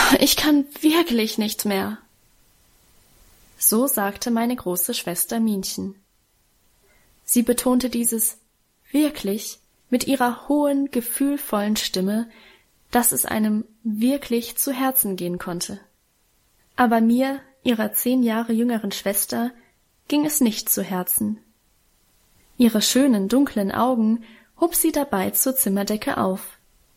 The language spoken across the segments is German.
Ich kann wirklich nicht mehr. So sagte meine große Schwester Minchen. Sie betonte dieses wirklich mit ihrer hohen, gefühlvollen Stimme, dass es einem wirklich zu Herzen gehen konnte. Aber mir, ihrer 10 Jahre jüngeren Schwester, ging es nicht zu Herzen. Ihre schönen, dunklen Augen hob sie dabei zur Zimmerdecke auf.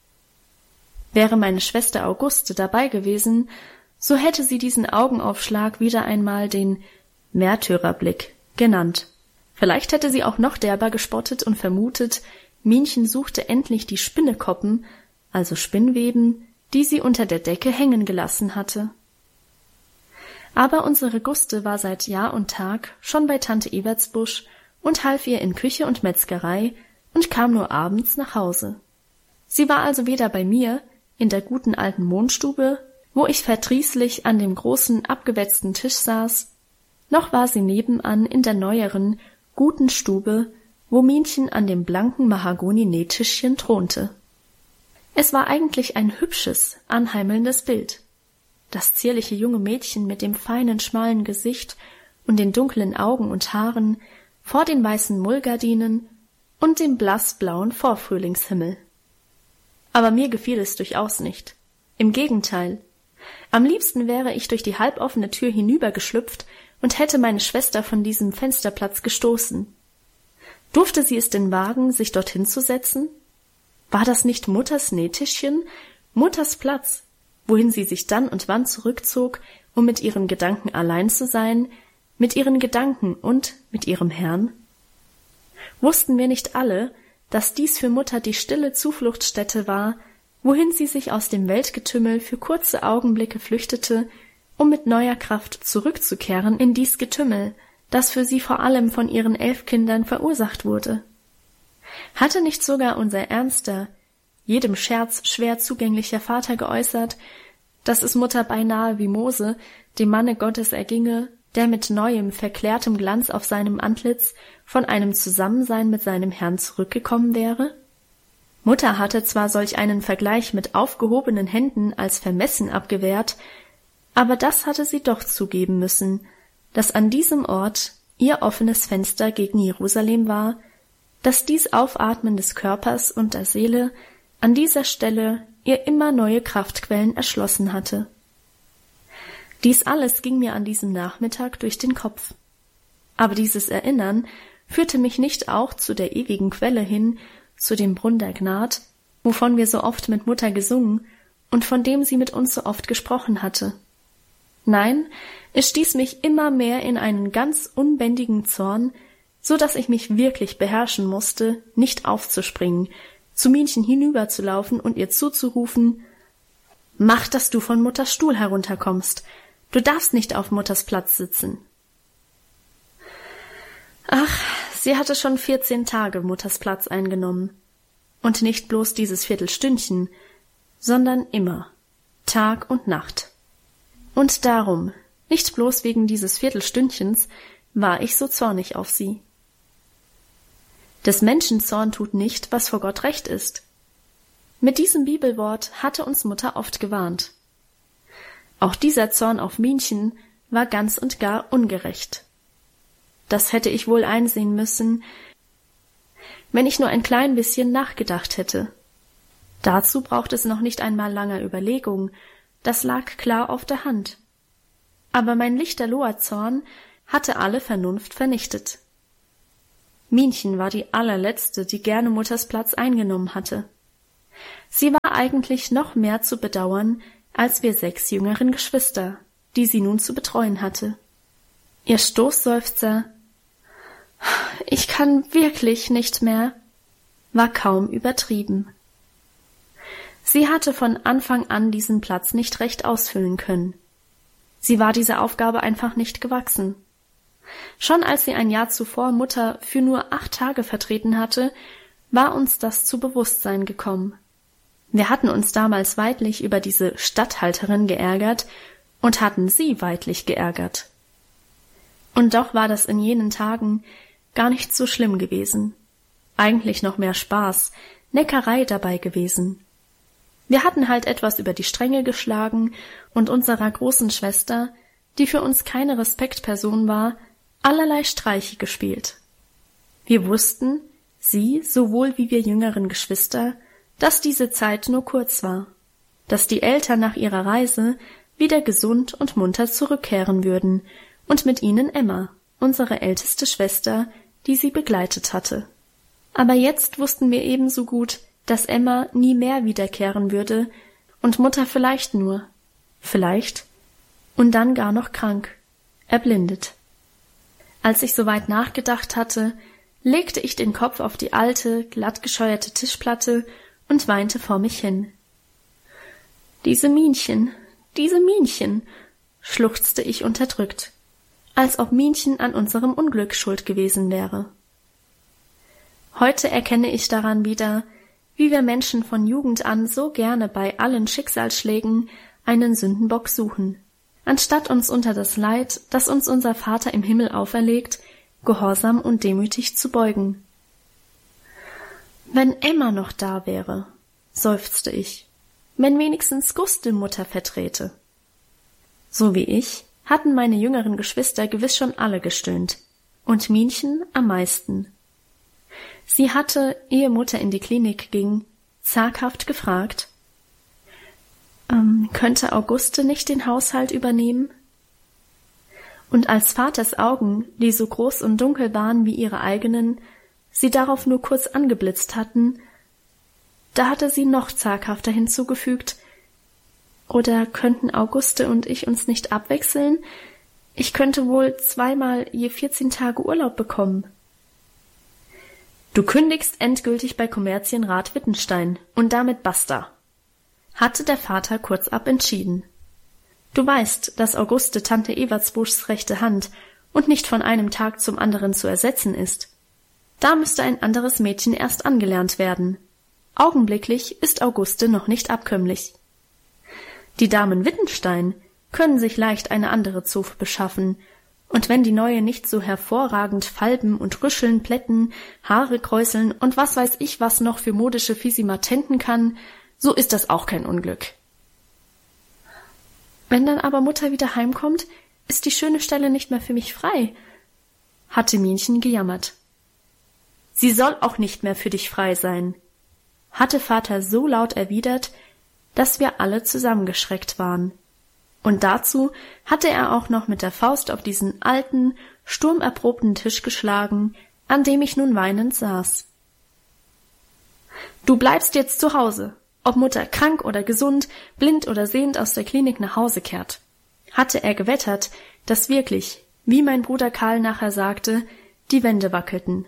Wäre meine Schwester Auguste dabei gewesen, so hätte sie diesen Augenaufschlag wieder einmal den Märtyrerblick genannt. Vielleicht hätte sie auch noch derber gespottet und vermutet, Minchen suchte endlich die Spinnekoppen, also Spinnweben, die sie unter der Decke hängen gelassen hatte. Aber unsere Guste war seit Jahr und Tag schon bei Tante Ebertsbusch und half ihr in Küche und Metzgerei und kam nur abends nach Hause. Sie war also weder bei mir, in der guten alten Mondstube, wo ich verdrießlich an dem großen, abgewetzten Tisch saß, noch war sie nebenan in der neueren, guten Stube, wo Minchen an dem blanken Mahagoni-Nähtischchen thronte. Es war eigentlich ein hübsches, anheimelndes Bild. Das zierliche junge Mädchen mit dem feinen, schmalen Gesicht und den dunklen Augen und Haaren vor den weißen Mullgardinen und dem blassblauen Vorfrühlingshimmel. Aber mir gefiel es durchaus nicht. Im Gegenteil. Am liebsten wäre ich durch die halboffene Tür hinübergeschlüpft und hätte meine Schwester von diesem Fensterplatz gestoßen. Durfte sie es denn wagen, sich dorthin zu setzen? War das nicht Mutters Nähtischchen, Mutters Platz, wohin sie sich dann und wann zurückzog, um mit ihren Gedanken allein zu sein, mit ihren Gedanken und mit ihrem Herrn? Wussten wir nicht alle, dass dies für Mutter die stille Zufluchtsstätte war, wohin sie sich aus dem Weltgetümmel für kurze Augenblicke flüchtete, um mit neuer Kraft zurückzukehren in dies Getümmel, das für sie vor allem von ihren 11 Kindern verursacht wurde? Hatte nicht sogar unser ernster, jedem Scherz schwer zugänglicher Vater geäußert, dass es Mutter beinahe wie Mose, dem Manne Gottes, erginge, der mit neuem, verklärtem Glanz auf seinem Antlitz von einem Zusammensein mit seinem Herrn zurückgekommen wäre? Mutter hatte zwar solch einen Vergleich mit aufgehobenen Händen als vermessen abgewehrt, aber das hatte sie doch zugeben müssen, dass an diesem Ort ihr offenes Fenster gegen Jerusalem war, dass dies Aufatmen des Körpers und der Seele an dieser Stelle ihr immer neue Kraftquellen erschlossen hatte. Dies alles ging mir an diesem Nachmittag durch den Kopf. Aber dieses Erinnern führte mich nicht auch zu der ewigen Quelle hin, zu dem Brunn der Gnad, wovon wir so oft mit Mutter gesungen und von dem sie mit uns so oft gesprochen hatte. Nein, es stieß mich immer mehr in einen ganz unbändigen Zorn, so dass ich mich wirklich beherrschen musste, nicht aufzuspringen, zu Minchen hinüberzulaufen und ihr zuzurufen: »Mach, dass du von Mutters Stuhl herunterkommst. Du darfst nicht auf Mutters Platz sitzen.« Ach, sie hatte schon 14 Tage Mutters Platz eingenommen. Und nicht bloß dieses Viertelstündchen, sondern immer, Tag und Nacht. Und darum, nicht bloß wegen dieses Viertelstündchens, war ich so zornig auf sie. Des Menschen Zorn tut nicht, was vor Gott recht ist. Mit diesem Bibelwort hatte uns Mutter oft gewarnt. Auch dieser Zorn auf Minchen war ganz und gar ungerecht. Das hätte ich wohl einsehen müssen, wenn ich nur ein klein bisschen nachgedacht hätte. Dazu braucht es noch nicht einmal langer Überlegung, das lag klar auf der Hand. Aber mein lichterloher Zorn hatte alle Vernunft vernichtet. Minchen war die allerletzte, die gerne Mutters Platz eingenommen hatte. Sie war eigentlich noch mehr zu bedauern als wir 6 jüngeren Geschwister, die sie nun zu betreuen hatte. Ihr Stoßseufzer »Ich kann wirklich nicht mehr« war kaum übertrieben. Sie hatte von Anfang an diesen Platz nicht recht ausfüllen können. Sie war dieser Aufgabe einfach nicht gewachsen. Schon als sie ein Jahr zuvor Mutter für nur 8 Tage vertreten hatte, war uns das zu Bewusstsein gekommen. Wir hatten uns damals weidlich über diese Statthalterin geärgert und hatten sie weidlich geärgert. Und doch war das in jenen Tagen gar nicht so schlimm gewesen. Eigentlich noch mehr Spaß, Neckerei dabei gewesen. Wir hatten halt etwas über die Stränge geschlagen und unserer großen Schwester, die für uns keine Respektperson war, allerlei Streiche gespielt. Wir wussten, sie sowohl wie wir jüngeren Geschwister, dass diese Zeit nur kurz war, dass die Eltern nach ihrer Reise wieder gesund und munter zurückkehren würden und mit ihnen Emma, unsere älteste Schwester, die sie begleitet hatte. Aber jetzt wussten wir ebenso gut, dass Emma nie mehr wiederkehren würde und Mutter vielleicht und dann gar noch krank, erblindet. Als ich soweit nachgedacht hatte, legte ich den Kopf auf die alte, glatt gescheuerte Tischplatte und weinte vor mich hin. Diese Minchen, schluchzte ich unterdrückt, als ob Minchen an unserem Unglück schuld gewesen wäre. Heute erkenne ich daran wieder, wie wir Menschen von Jugend an so gerne bei allen Schicksalsschlägen einen Sündenbock suchen, anstatt uns unter das Leid, das uns unser Vater im Himmel auferlegt, gehorsam und demütig zu beugen. Wenn Emma noch da wäre, seufzte ich, wenn wenigstens Guste Mutter verträte. So wie ich hatten meine jüngeren Geschwister gewiss schon alle gestöhnt, und Minchen am meisten. Sie hatte, ehe Mutter in die Klinik ging, zaghaft gefragt, könnte Auguste nicht den Haushalt übernehmen? Und als Vaters Augen, die so groß und dunkel waren wie ihre eigenen, sie darauf nur kurz angeblitzt hatten, da hatte sie noch zaghafter hinzugefügt, oder könnten Auguste und ich uns nicht abwechseln? Ich könnte wohl 2-mal je 14 Tage Urlaub bekommen. Du kündigst endgültig bei Kommerzienrat Wittenstein und damit basta, hatte der Vater kurzab entschieden. Du weißt, dass Auguste Tante Ewertsbuschs rechte Hand und nicht von einem Tag zum anderen zu ersetzen ist. Da müsste ein anderes Mädchen erst angelernt werden. Augenblicklich ist Auguste noch nicht abkömmlich. Die Damen Wittenstein können sich leicht eine andere Zofe beschaffen, und wenn die neue nicht so hervorragend falben und rüscheln, plätten, Haare kräuseln und was weiß ich was noch für modische Fisimatenten kann, so ist das auch kein Unglück. Wenn dann aber Mutter wieder heimkommt, ist die schöne Stelle nicht mehr für mich frei, hatte Minchen gejammert. Sie soll auch nicht mehr für dich frei sein, hatte Vater so laut erwidert, dass wir alle zusammengeschreckt waren. Und dazu hatte er auch noch mit der Faust auf diesen alten, sturmerprobten Tisch geschlagen, an dem ich nun weinend saß. Du bleibst jetzt zu Hause, ob Mutter krank oder gesund, blind oder sehend aus der Klinik nach Hause kehrt, hatte er gewettert, dass wirklich, wie mein Bruder Karl nachher sagte, die Wände wackelten.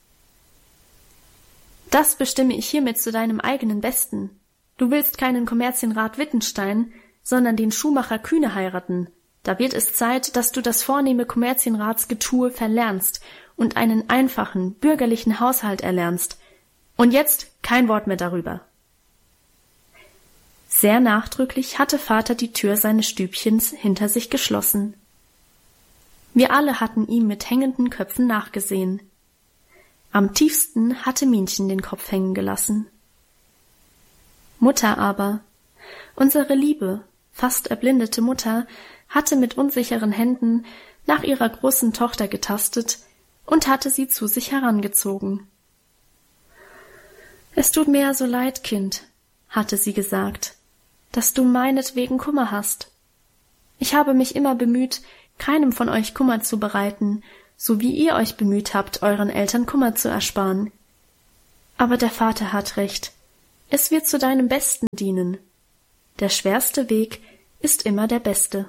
Das bestimme ich hiermit zu deinem eigenen Besten. Du willst keinen Kommerzienrat Wittenstein, sondern den Schuhmacher Kühne heiraten. Da wird es Zeit, dass du das vornehme Kommerzienratsgetue verlernst und einen einfachen, bürgerlichen Haushalt erlernst. Und jetzt kein Wort mehr darüber. Sehr nachdrücklich hatte Vater die Tür seines Stübchens hinter sich geschlossen. Wir alle hatten ihm mit hängenden Köpfen nachgesehen. Am tiefsten hatte Minchen den Kopf hängen gelassen. Mutter aber, unsere liebe, fast erblindete Mutter, hatte mit unsicheren Händen nach ihrer großen Tochter getastet und hatte sie zu sich herangezogen. »Es tut mir ja so leid, Kind«, hatte sie gesagt, »dass du meinetwegen Kummer hast. Ich habe mich immer bemüht, keinem von euch Kummer zu bereiten, so wie ihr euch bemüht habt, euren Eltern Kummer zu ersparen. Aber der Vater hat recht. Es wird zu deinem Besten dienen. Der schwerste Weg ist immer der beste.«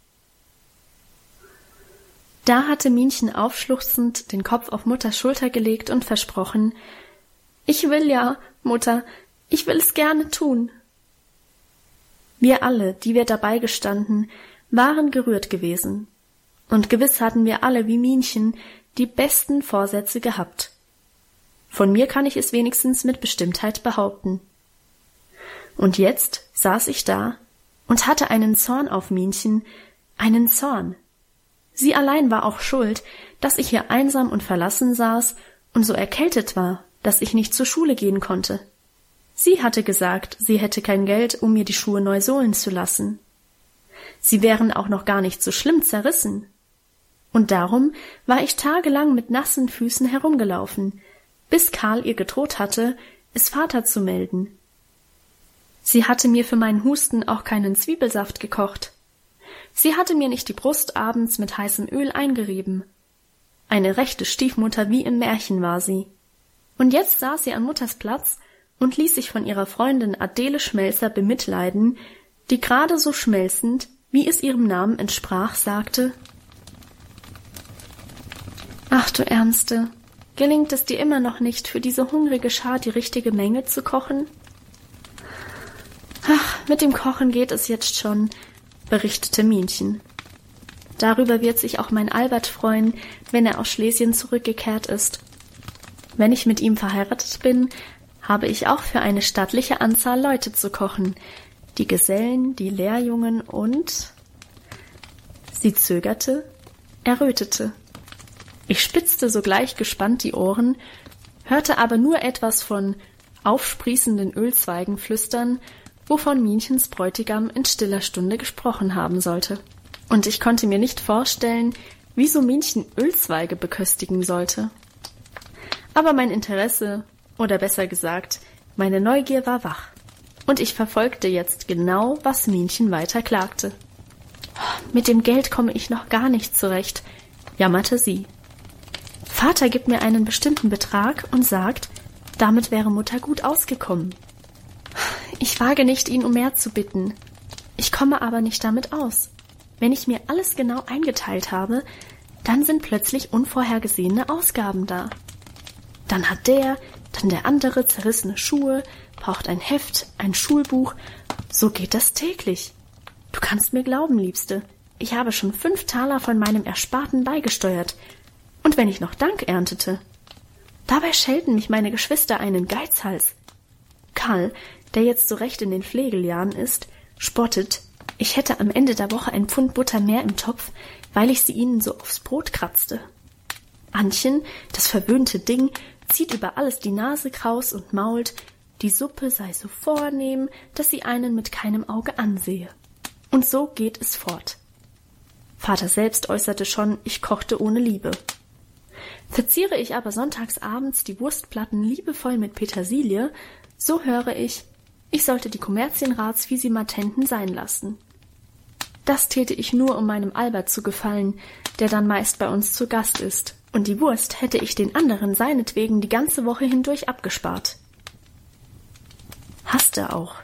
Da hatte Minchen aufschluchzend den Kopf auf Mutters Schulter gelegt und versprochen, »Ich will ja, Mutter, ich will es gerne tun.« Wir alle, die wir dabei gestanden, waren gerührt gewesen. Und gewiss hatten wir alle wie Minchen die besten Vorsätze gehabt. Von mir kann ich es wenigstens mit Bestimmtheit behaupten. Und jetzt saß ich da und hatte einen Zorn auf Minchen, einen Zorn. Sie allein war auch schuld, dass ich hier einsam und verlassen saß und so erkältet war, dass ich nicht zur Schule gehen konnte. Sie hatte gesagt, sie hätte kein Geld, um mir die Schuhe neu sohlen zu lassen. Sie wären auch noch gar nicht so schlimm zerrissen. Und darum war ich tagelang mit nassen Füßen herumgelaufen, bis Karl ihr gedroht hatte, es Vater zu melden. Sie hatte mir für meinen Husten auch keinen Zwiebelsaft gekocht. Sie hatte mir nicht die Brust abends mit heißem Öl eingerieben. Eine rechte Stiefmutter wie im Märchen war sie. Und jetzt saß sie an Mutters Platz und ließ sich von ihrer Freundin Adele Schmelzer bemitleiden, die gerade so schmelzend, wie es ihrem Namen entsprach, sagte: »Ach du Ärmste, gelingt es dir immer noch nicht, für diese hungrige Schar die richtige Menge zu kochen?« »Ach, mit dem Kochen geht es jetzt schon«, berichtete Minchen. »Darüber wird sich auch mein Albert freuen, wenn er aus Schlesien zurückgekehrt ist. Wenn ich mit ihm verheiratet bin, habe ich auch für eine stattliche Anzahl Leute zu kochen, die Gesellen, die Lehrjungen und...« Sie zögerte, errötete. Ich spitzte sogleich gespannt die Ohren, hörte aber nur etwas von aufsprießenden Ölzweigen flüstern, wovon Minchens Bräutigam in stiller Stunde gesprochen haben sollte. Und ich konnte mir nicht vorstellen, wieso Minchen Ölzweige beköstigen sollte. Aber mein Interesse, oder besser gesagt, meine Neugier war wach, und ich verfolgte jetzt genau, was Minchen weiter klagte. »Mit dem Geld komme ich noch gar nicht zurecht«, jammerte sie. »Vater gibt mir einen bestimmten Betrag und sagt, damit wäre Mutter gut ausgekommen. Ich wage nicht, ihn um mehr zu bitten. Ich komme aber nicht damit aus. Wenn ich mir alles genau eingeteilt habe, dann sind plötzlich unvorhergesehene Ausgaben da. Dann hat der, dann der andere zerrissene Schuhe, braucht ein Heft, ein Schulbuch. So geht das täglich. Du kannst mir glauben, Liebste, ich habe schon 5 Taler von meinem Ersparten beigesteuert. Und wenn ich noch Dank erntete. Dabei schelten mich meine Geschwister einen Geizhals. Karl, der jetzt so recht in den Flegeljahren ist, spottet, ich hätte am Ende der Woche ein Pfund Butter mehr im Topf, weil ich sie ihnen so aufs Brot kratzte. Annchen, das verwöhnte Ding, zieht über alles die Nase kraus und mault, die Suppe sei so vornehm, dass sie einen mit keinem Auge ansehe. Und so geht es fort. Vater selbst äußerte schon, ich kochte ohne Liebe. Verziere ich aber sonntags abends die Wurstplatten liebevoll mit Petersilie, so höre ich sollte die Kommerzienratsvisimatenten sein lassen. Das täte ich nur, um meinem Albert zu gefallen, der dann meist bei uns zu Gast ist, und die Wurst hätte ich den anderen seinetwegen die ganze Woche hindurch abgespart. Hasste auch,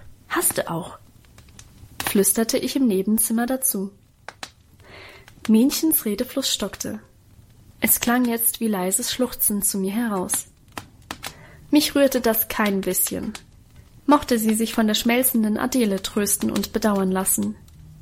flüsterte ich im Nebenzimmer dazu. Minchens Redefluss stockte. Es klang jetzt wie leises Schluchzen zu mir heraus. Mich rührte das kein bisschen. Mochte sie sich von der schmelzenden Adele trösten und bedauern lassen.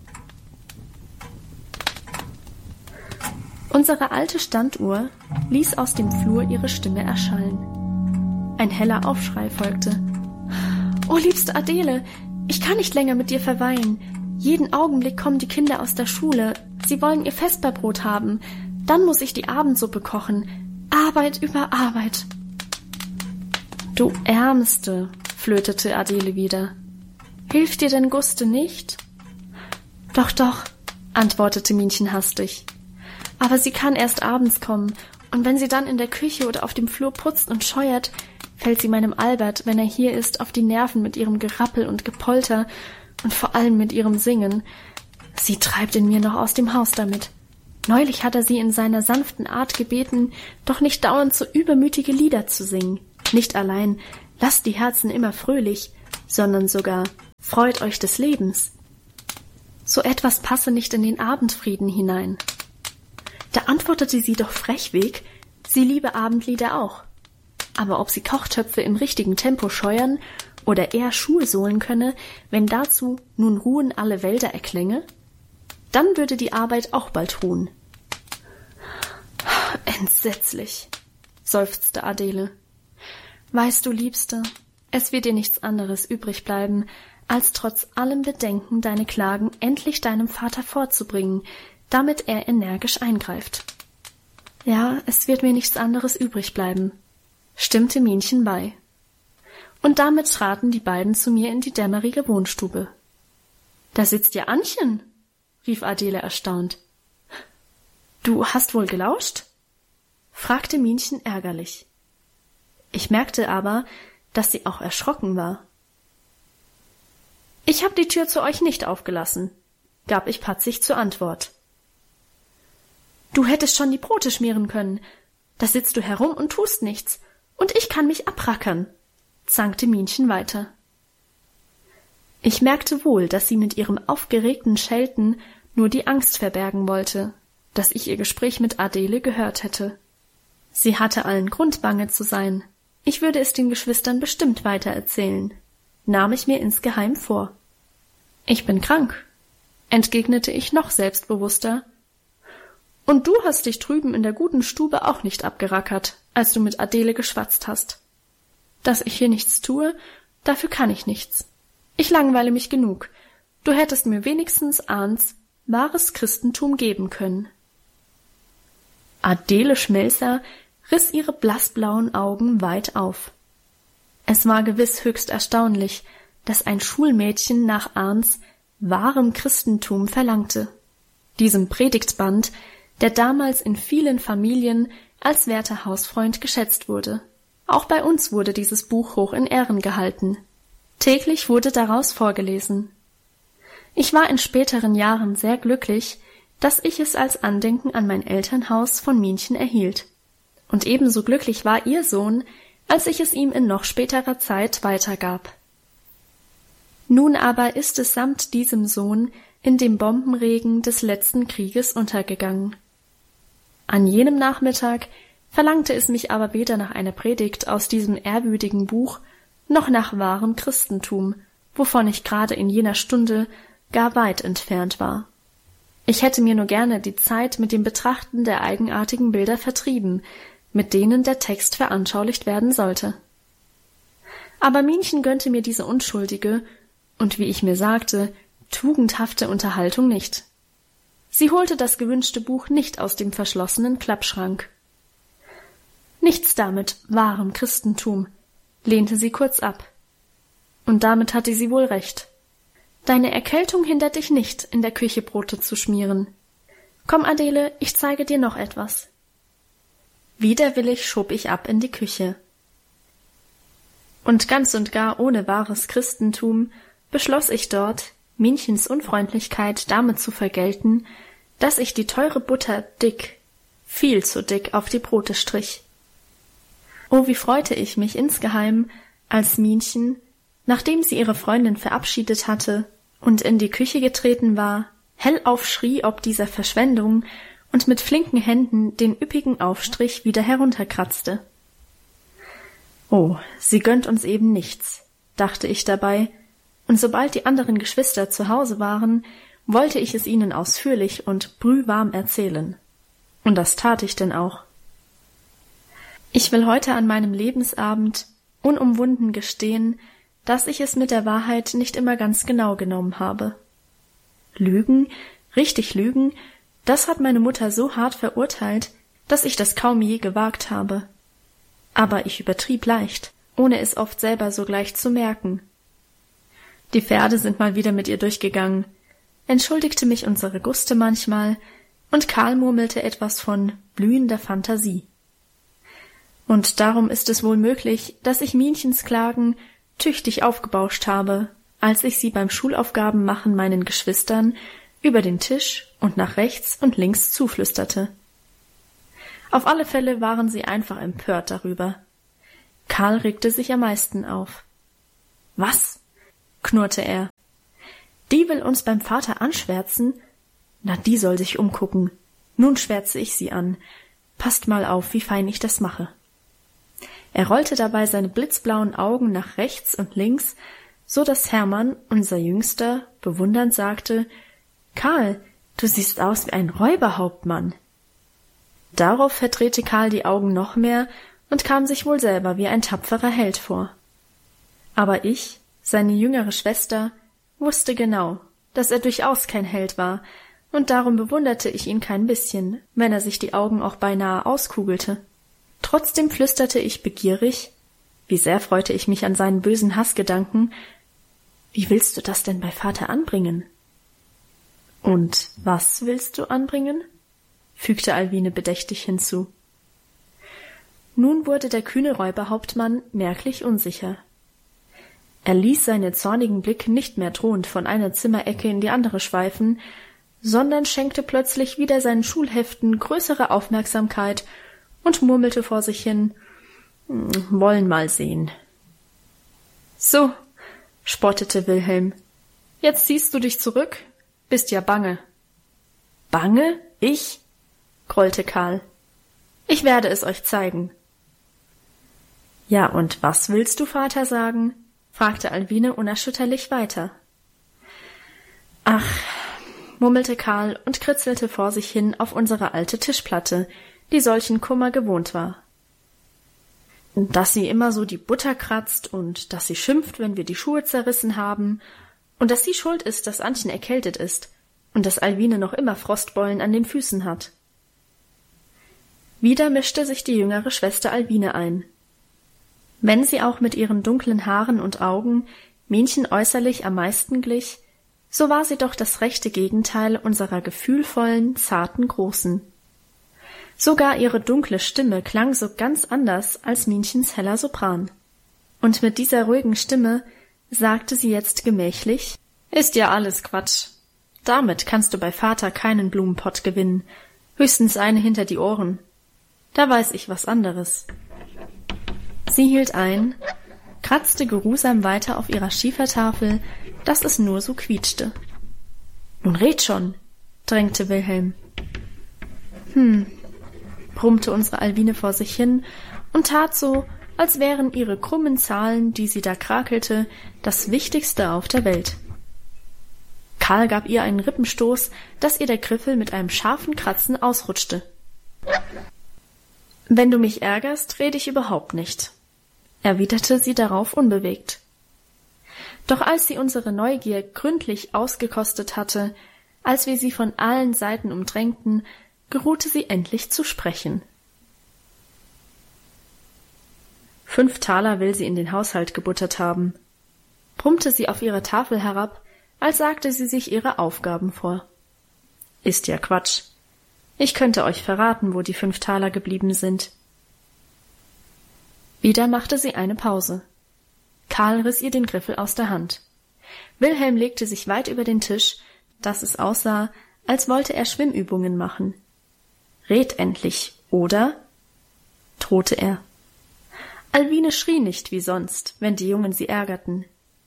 Unsere alte Standuhr ließ aus dem Flur ihre Stimme erschallen. Ein heller Aufschrei folgte. »Oh, liebste Adele, ich kann nicht länger mit dir verweilen. Jeden Augenblick kommen die Kinder aus der Schule. Sie wollen ihr Vesperbrot haben. Dann muss ich die Abendsuppe kochen. Arbeit über Arbeit.« »Du Ärmste«, flötete Adele wieder. »Hilft dir denn Guste nicht?« »Doch, doch«, antwortete Minchen hastig. »Aber sie kann erst abends kommen, und wenn sie dann in der Küche oder auf dem Flur putzt und scheuert, fällt sie meinem Albert, wenn er hier ist, auf die Nerven mit ihrem Gerappel und Gepolter und vor allem mit ihrem Singen. Sie treibt in mir noch aus dem Haus damit. Neulich hat er sie in seiner sanften Art gebeten, doch nicht dauernd so übermütige Lieder zu singen. Nicht allein, lasst die Herzen immer fröhlich, sondern sogar freut euch des Lebens. So etwas passe nicht in den Abendfrieden hinein. Da antwortete sie doch frechweg, sie liebe Abendlieder auch. Aber ob sie Kochtöpfe im richtigen Tempo scheuern oder eher Schuhe sohlen könne, wenn dazu nun ruhen alle Wälder erklänge, dann würde die Arbeit auch bald ruhen. Entsetzlich, seufzte Adele. Weißt du, Liebste, es wird dir nichts anderes übrig bleiben, als trotz allem Bedenken deine Klagen endlich deinem Vater vorzubringen, damit er energisch eingreift. Ja, es wird mir nichts anderes übrig bleiben, stimmte Minchen bei. Und damit traten die beiden zu mir in die dämmerige Wohnstube. »Da sitzt ja Annchen«, rief Adele erstaunt. »Du hast wohl gelauscht?« fragte Minchen ärgerlich. Ich merkte aber, dass sie auch erschrocken war. »Ich hab die Tür zu euch nicht aufgelassen«, gab ich patzig zur Antwort. »Du hättest schon die Brote schmieren können. Da sitzt du herum und tust nichts, und ich kann mich abrackern«, zankte Minchen weiter. Ich merkte wohl, dass sie mit ihrem aufgeregten Schelten nur die Angst verbergen wollte, dass ich ihr Gespräch mit Adele gehört hätte. Sie hatte allen Grund, bange zu sein. Ich würde es den Geschwistern bestimmt weitererzählen, nahm ich mir insgeheim vor. »Ich bin krank«, entgegnete ich noch selbstbewusster. »Und du hast dich drüben in der guten Stube auch nicht abgerackert, als du mit Adele geschwatzt hast. Dass ich hier nichts tue, dafür kann ich nichts. Ich langweile mich genug. Du hättest mir wenigstens Ahns wahres Christentum geben können.« Adele Schmelzer riss ihre blassblauen Augen weit auf. Es war gewiss höchst erstaunlich, dass ein Schulmädchen nach Ahns wahrem Christentum verlangte, diesem Predigtband, der damals in vielen Familien als werter Hausfreund geschätzt wurde. Auch bei uns wurde dieses Buch hoch in Ehren gehalten. Täglich wurde daraus vorgelesen. Ich war in späteren Jahren sehr glücklich, dass ich es als Andenken an mein Elternhaus von Minchen erhielt. Und ebenso glücklich war ihr Sohn, als ich es ihm in noch späterer Zeit weitergab. Nun aber ist es samt diesem Sohn in dem Bombenregen des letzten Krieges untergegangen. An jenem Nachmittag verlangte es mich aber weder nach einer Predigt aus diesem ehrwürdigen Buch, noch nach wahrem Christentum, wovon ich gerade in jener Stunde gar weit entfernt war. Ich hätte mir nur gerne die Zeit mit dem Betrachten der eigenartigen Bilder vertrieben, mit denen der Text veranschaulicht werden sollte. Aber Minchen gönnte mir diese unschuldige und, wie ich mir sagte, tugendhafte Unterhaltung nicht. Sie holte das gewünschte Buch nicht aus dem verschlossenen Klappschrank. »Nichts damit, wahrem Christentum«, lehnte sie kurz ab. Und damit hatte sie wohl recht. »Deine Erkältung hindert dich nicht, in der Küche Brote zu schmieren. Komm, Adele, ich zeige dir noch etwas.« Widerwillig schob ich ab in die Küche. Und ganz und gar ohne wahres Christentum beschloss ich dort, Minchens Unfreundlichkeit damit zu vergelten, dass ich die teure Butter dick, viel zu dick auf die Brote strich. Oh, wie freute ich mich insgeheim, als Minchen, nachdem sie ihre Freundin verabschiedet hatte und in die Küche getreten war, hellauf schrie ob dieser Verschwendung und mit flinken Händen den üppigen Aufstrich wieder herunterkratzte. »Oh, sie gönnt uns eben nichts«, dachte ich dabei, und sobald die anderen Geschwister zu Hause waren, wollte ich es ihnen ausführlich und brühwarm erzählen. Und das tat ich denn auch. Ich will heute an meinem Lebensabend unumwunden gestehen, dass ich es mit der Wahrheit nicht immer ganz genau genommen habe. Lügen, richtig lügen, das hat meine Mutter so hart verurteilt, dass ich das kaum je gewagt habe. Aber ich übertrieb leicht, ohne es oft selber sogleich zu merken. Die Pferde sind mal wieder mit ihr durchgegangen, entschuldigte mich unsere Guste manchmal, und Karl murmelte etwas von blühender Fantasie. Und darum ist es wohl möglich, dass ich Minchens Klagen tüchtig aufgebauscht habe, als ich sie beim Schulaufgabenmachen meinen Geschwistern über den Tisch und nach rechts und links zuflüsterte. Auf alle Fälle waren sie einfach empört darüber. Karl regte sich am meisten auf. »Was?« knurrte er. »Die will uns beim Vater anschwärzen? Na, die soll sich umgucken. Nun schwärze ich sie an. Passt mal auf, wie fein ich das mache.« Er rollte dabei seine blitzblauen Augen nach rechts und links, so dass Hermann, unser Jüngster, bewundernd sagte: »Karl, du siehst aus wie ein Räuberhauptmann.« Darauf verdrehte Karl die Augen noch mehr und kam sich wohl selber wie ein tapferer Held vor. Aber ich, seine jüngere Schwester, wusste genau, dass er durchaus kein Held war, und darum bewunderte ich ihn kein bisschen, wenn er sich die Augen auch beinahe auskugelte. Trotzdem flüsterte ich begierig: Wie sehr freute ich mich an seinen bösen Hassgedanken. Wie willst du das denn bei Vater anbringen? Und was willst du anbringen? Fügte Alwine bedächtig hinzu. Nun wurde der kühne Räuberhauptmann merklich unsicher. Er ließ seinen zornigen Blick nicht mehr drohend von einer Zimmerecke in die andere schweifen, sondern schenkte plötzlich wieder seinen Schulheften größere Aufmerksamkeit und murmelte vor sich hin, »Wollen mal sehen.« »So«, spottete Wilhelm, »jetzt ziehst du dich zurück? Bist ja bange.« »Bange? Ich?« grollte Karl. »Ich werde es euch zeigen.« »Ja, und was willst du, Vater, sagen?« fragte Alwine unerschütterlich weiter. »Ach«, murmelte Karl und kritzelte vor sich hin auf unsere alte Tischplatte, die solchen Kummer gewohnt war. »Dass sie immer so die Butter kratzt und dass sie schimpft, wenn wir die Schuhe zerrissen haben und dass sie schuld ist, dass Antchen erkältet ist und dass Alwine noch immer Frostbeulen an den Füßen hat.« Wieder mischte sich die jüngere Schwester Alwine ein. Wenn sie auch mit ihren dunklen Haaren und Augen Minchen äußerlich am meisten glich, so war sie doch das rechte Gegenteil unserer gefühlvollen, zarten Großen. Sogar ihre dunkle Stimme klang so ganz anders als Minchens heller Sopran. Und mit dieser ruhigen Stimme sagte sie jetzt gemächlich, »Ist ja alles Quatsch. Damit kannst du bei Vater keinen Blumenpott gewinnen, höchstens eine hinter die Ohren. Da weiß ich was anderes.« Sie hielt ein, kratzte geruhsam weiter auf ihrer Schiefertafel, dass es nur so quietschte. »Nun red schon«, drängte Wilhelm. Brummte unsere Alwine vor sich hin und tat so, als wären ihre krummen Zahlen, die sie da krakelte, das Wichtigste auf der Welt. Karl gab ihr einen Rippenstoß, dass ihr der Griffel mit einem scharfen Kratzen ausrutschte. »Wenn du mich ärgerst, rede ich überhaupt nicht«, erwiderte sie darauf unbewegt. Doch als sie unsere Neugier gründlich ausgekostet hatte, als wir sie von allen Seiten umdrängten, geruhte sie endlich zu sprechen. 5 Taler will sie in den Haushalt gebuttert haben, brummte sie auf ihre Tafel herab, als sagte sie sich ihre Aufgaben vor. Ist ja Quatsch. Ich könnte euch verraten, wo die 5 Taler geblieben sind. Wieder machte sie eine Pause. Karl riss ihr den Griffel aus der Hand. Wilhelm legte sich weit über den Tisch, dass es aussah, als wollte er Schwimmübungen machen. »Red endlich, oder?« drohte er. Alwine schrie nicht wie sonst, wenn die Jungen sie ärgerten.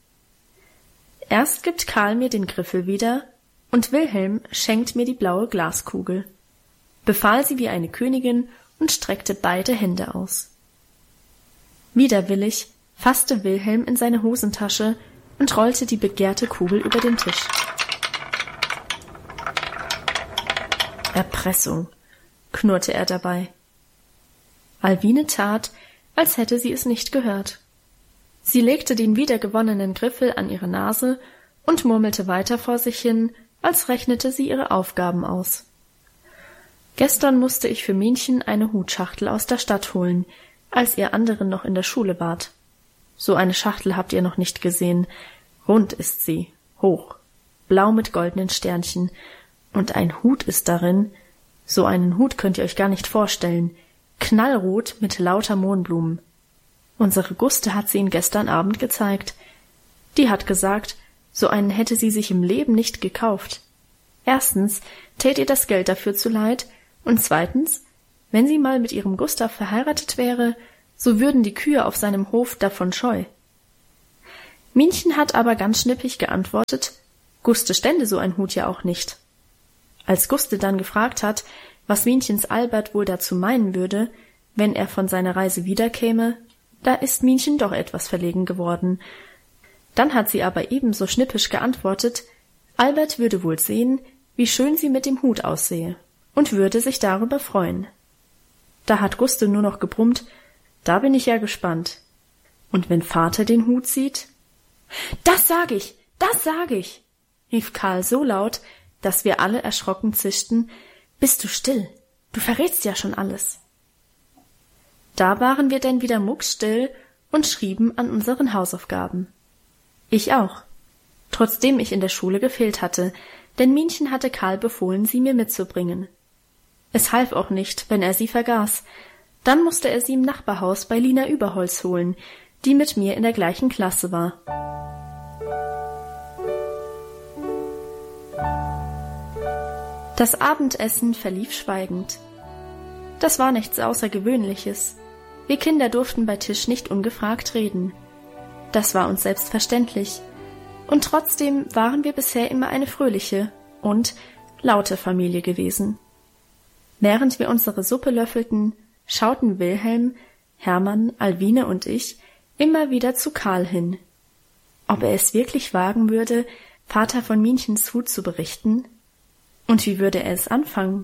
Erst gibt Karl mir den Griffel wieder, und Wilhelm schenkt mir die blaue Glaskugel, befahl sie wie eine Königin und streckte beide Hände aus. Widerwillig fasste Wilhelm in seine Hosentasche und rollte die begehrte Kugel über den Tisch. »Erpressung«, knurrte er dabei. Alwine tat, als hätte sie es nicht gehört. Sie legte den wiedergewonnenen Griffel an ihre Nase und murmelte weiter vor sich hin, als rechnete sie ihre Aufgaben aus. »Gestern musste ich für Minchen eine Hutschachtel aus der Stadt holen, als ihr anderen noch in der Schule wart. So eine Schachtel habt ihr noch nicht gesehen. Rund ist sie, hoch, blau mit goldenen Sternchen, und ein Hut ist darin. So einen Hut könnt ihr euch gar nicht vorstellen, knallrot mit lauter Mohnblumen. Unsere Guste hat sie ihn gestern Abend gezeigt. Die hat gesagt, so einen hätte sie sich im Leben nicht gekauft. Erstens tät ihr das Geld dafür zu leid, und zweitens, wenn sie mal mit ihrem Gustav verheiratet wäre, so würden die Kühe auf seinem Hof davon scheu. Minchen hat aber ganz schnippig geantwortet, Guste stände so ein Hut ja auch nicht. Als Guste dann gefragt hat, was Minchens Albert wohl dazu meinen würde, wenn er von seiner Reise wiederkäme, da ist Minchen doch etwas verlegen geworden. Dann hat sie aber ebenso schnippisch geantwortet, Albert würde wohl sehen, wie schön sie mit dem Hut aussehe, und würde sich darüber freuen. Da hat Guste nur noch gebrummt, da bin ich ja gespannt. Und wenn Vater den Hut sieht? Das sag ich, rief Karl so laut, dass wir alle erschrocken zischten, bist du still, du verrätst ja schon alles. Da waren wir denn wieder muckstill und schrieben an unseren Hausaufgaben. Ich auch, trotzdem ich in der Schule gefehlt hatte, denn Minchen hatte Karl befohlen, sie mir mitzubringen. Es half auch nicht, wenn er sie vergaß. Dann musste er sie im Nachbarhaus bei Lina Überholz holen, die mit mir in der gleichen Klasse war. Das Abendessen verlief schweigend. Das war nichts Außergewöhnliches. Wir Kinder durften bei Tisch nicht ungefragt reden. Das war uns selbstverständlich. Und trotzdem waren wir bisher immer eine fröhliche und laute Familie gewesen. Während wir unsere Suppe löffelten, schauten Wilhelm, Hermann, Alwine und ich immer wieder zu Karl hin. Ob er es wirklich wagen würde, Vater von Minchens Hut zu berichten? Und wie würde er es anfangen?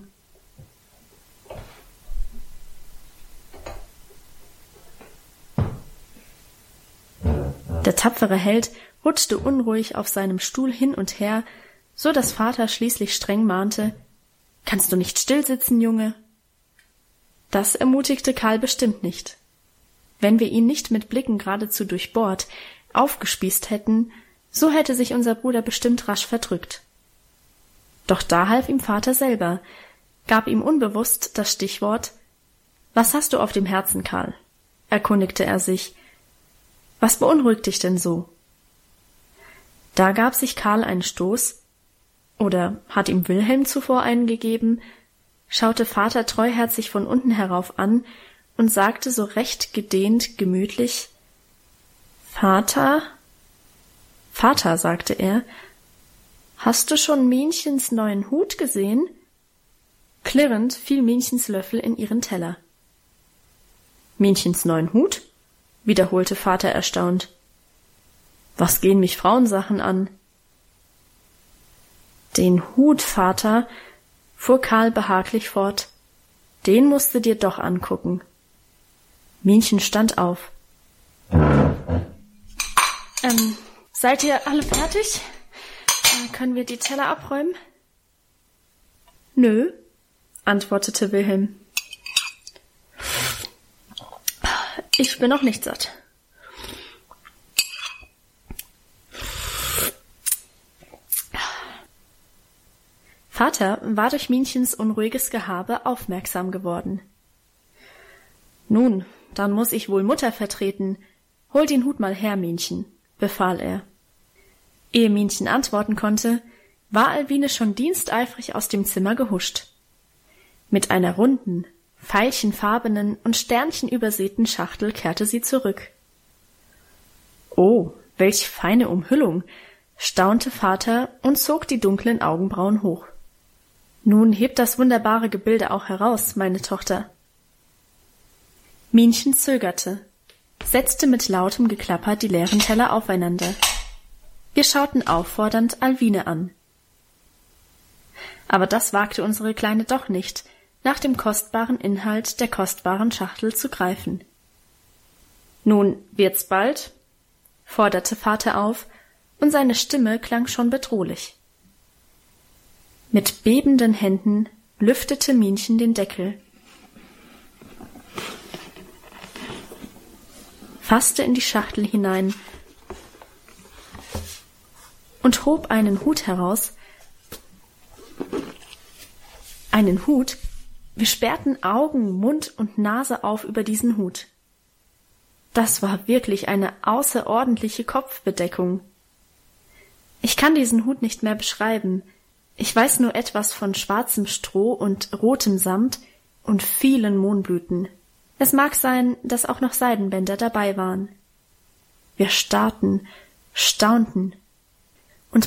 Der tapfere Held rutschte unruhig auf seinem Stuhl hin und her, so dass Vater schließlich streng mahnte: »Kannst du nicht still sitzen, Junge?« Das ermutigte Karl bestimmt nicht. Wenn wir ihn nicht mit Blicken geradezu durchbohrt, aufgespießt hätten, so hätte sich unser Bruder bestimmt rasch verdrückt. Doch da half ihm Vater selber, gab ihm unbewusst das Stichwort: »Was hast du auf dem Herzen, Karl?« erkundigte er sich. »Was beunruhigt dich denn so?« Da gab sich Karl einen Stoß, oder hat ihm Wilhelm zuvor einen gegeben, schaute Vater treuherzig von unten herauf an und sagte so recht gedehnt, gemütlich: »Vater, Vater«, sagte er, »hast du schon Minchens neuen Hut gesehen?« Klirrend fiel Minchens Löffel in ihren Teller. »Minchens neuen Hut?« wiederholte Vater erstaunt. »Was gehen mich Frauensachen an?« »Den Hut, Vater«, fuhr Karl behaglich fort, »den musst du dir doch angucken.« Minchen stand auf. Seid ihr alle fertig? Können wir die Teller abräumen?« »Nö«, antwortete Wilhelm. »Ich bin noch nicht satt.« Vater war durch Minchens unruhiges Gehabe aufmerksam geworden. »Nun, dann muß ich wohl Mutter vertreten. Hol den Hut mal her, Minchen«, befahl er. Ehe Minchen antworten konnte, war Alwine schon diensteifrig aus dem Zimmer gehuscht. Mit einer runden, veilchenfarbenen und sternchenübersäten Schachtel kehrte sie zurück. »Oh, welch feine Umhüllung«, staunte Vater und zog die dunklen Augenbrauen hoch. »Nun hebt das wunderbare Gebilde auch heraus, meine Tochter.« Minchen zögerte, setzte mit lautem Geklapper die leeren Teller aufeinander. Wir schauten auffordernd Alwine an. Aber das wagte unsere Kleine doch nicht, nach dem kostbaren Inhalt der kostbaren Schachtel zu greifen. »Nun, wird's bald?« forderte Vater auf, und seine Stimme klang schon bedrohlich. Mit bebenden Händen lüftete Minchen den Deckel, fasste in die Schachtel hinein und hob einen Hut heraus. Einen Hut? Wir sperrten Augen, Mund und Nase auf über diesen Hut. Das war wirklich eine außerordentliche Kopfbedeckung. Ich kann diesen Hut nicht mehr beschreiben. Ich weiß nur etwas von schwarzem Stroh und rotem Samt und vielen Mohnblüten. Es mag sein, dass auch noch Seidenbänder dabei waren. Wir starrten, staunten.